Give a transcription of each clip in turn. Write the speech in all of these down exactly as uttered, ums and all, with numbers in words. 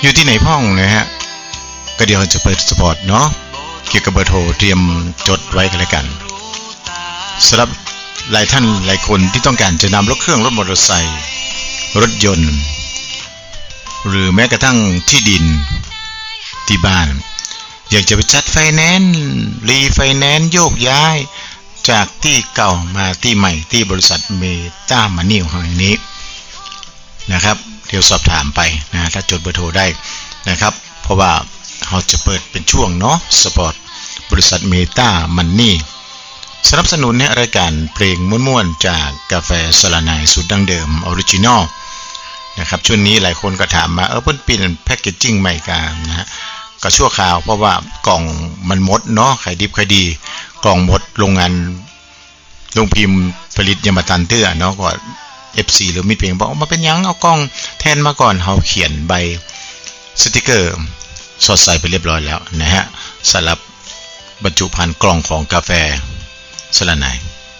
อยู่ที่ไหนพ่องนะฮะก็เดี๋ยวจะเปิดสปอร์ตเนาะเกี่ยวกับเบอร์โทรเตรียมจดไว้กันแล้วกันสำหรับหลายท่านหลายคนที่ต้องการจะนำรถเครื่องรถมอเตอร์ไซค์รถยนต์หรือแม้กระทั่งที่ดินที่บ้านอยากจะไปจัดไฟแนนซ์รีไฟแนนซ์โยกย้ายจากที่เก่ามาที่ใหม่ที่บริษัทเมตามันนี่ของแห่งนี้นะครับเดี๋ยวสอบถามไปนะถ้าจดเบอร์โทรได้นะครับเพราะว่าเราจะเปิดเป็นช่วงเนาะสปอร์ตบริษัทเมตามันนี่สนับสนุนให้รายการเพลงม่วนๆจากกาแฟสลาไนสูตรดั้งเดิมออริจินอลนะครับช่วงนี้หลายคนก็ถามมาเออเพิ่นเปลี่ยนแพ็คเกจจิ้งใหม่กันนะฮะก็ชั่วคราวเพราะว่ากล่องมันหมดเนาะขายดิบขายดีกล่องหมดโรงงานโรงพิมพ์ผลิตยามาตันเตื้อเนาะก็ เอฟ ซี หรือมิตรเพลงบอกมาเป็นยังเอากล้องแทนมาก่อนเฮาเขียนใบสติกเกอร์สอดใส่ไปเรียบร้อยแล้วนะฮะสำหรับบรรจุภัณฑ์กล่องของกาแฟสลาไน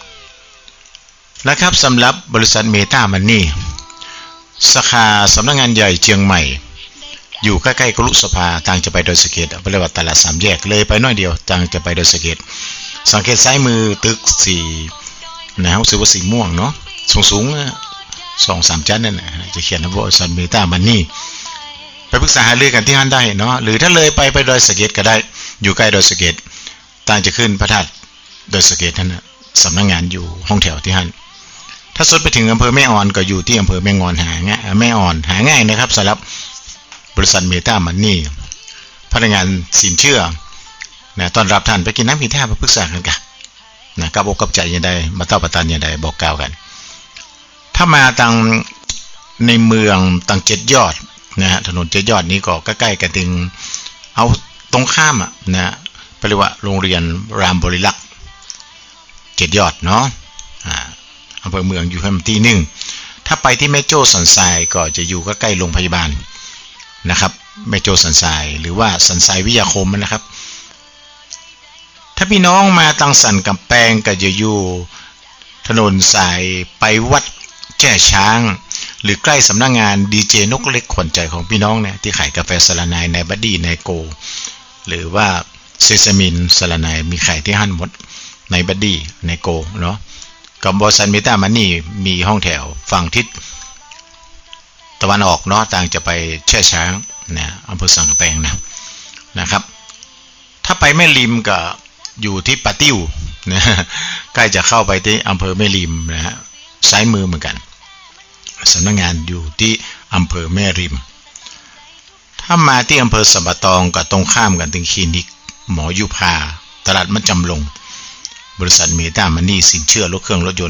นะครับสำหรับบริษัทเมตามันนี่สาขาสำนักงานใหญ่เชียงใหม่อยู่ใกล้ๆกรุสภาทางจะไปดอยสะเก็ดเรียกว่าตลาดสามแยกเลยไปน้อยเดียวทางจะไปดอยสะเก็ดสังเกตซ้ายมือตึกสีนะรู้สึกว่าสีม่วงเนาะสูงๆสองสามชั้นนั่นแหละจะเขียนว่าบริษัทเมตามันนี่ไปปรึกษาหารือกันที่นั่นได้เนาะหรือถ้าเลยไปไปดอยสะเก็ดก็ได้อยู่ใกล้ดอยสะเก็ดต่างจะขึ้นพระธาตุดอยสะเก็ดนั่นนะสำนักงานอยู่ห้องแถวที่นั่นถ้าสุดไปถึงอำเภอแม่อ่อนก็อยู่ที่อำเภอแม่งอนหาง่ายแม่อ่อนหาง่ายนะครับสำหรับบริษัทเมตามันนี่พนักงานสินเชื่อนะต้อนรับท่านไปกินน้ำกินท่าไปปรึกษากันกันนะกับอกกับใจยังไงมาเต้าประทานยังไงบอกกล่าวกันถ้ามาทางในเมืองต่างเจ็ดยอดนะฮะถนนเจ็ดยอดนี้ก็ใกล้ๆกันถึงเอาตรงข้ามอ่ะนะเรียกว่าโรงเรียนรามบริลักษ์เจ็ดยอดเนาะอ่าอำเภอเมืองอยู่ที่ที่หนึ่งถ้าไปที่แม่โจ้สันทรายก็จะอยู่ใกล้ๆโรงพยาบาลนะครับแม่โจ้สันทรายหรือว่าสันทรายวิทยาคมนะครับถ้าพี่น้องมาตังสันกำแพงก็จะอยู่ถนนสายไปวัดแจ้ช้างหรือใกล้สำนักงานดีเจนกเล็กขวัญใจของพี่น้องเนี่ยที่ขายกาแฟสลาไนในบัดดี้ในโกหรือว่าเซซามินสลาไนมีขายที่ห้างหมดในบัดดี้ในโกเนาะกับบริษัทเมตามันนี่มีห้องแถวฝั่งทิศตะวันออกเนาะต่างจะไปแช่ช้างนะอำเภอสังกะแปงนะนะครับถ้าไปแม่ริมก็อยู่ที่ปะติ้วนะใกล้จะเข้าไปที่อำเภอแม่ริมนะฮะซ้ายมือเหมือนกันสำนักงานอยู่ที่อำเภอแม่ริมถ้ามาที่อำเภอสัมปะตองก็ตรงข้ามกันถึงคลินิกหมอยุพาตลาดมัดจำลงบริษัทเมตามันนี่สินเชื่อรถเครื่องรถยนต์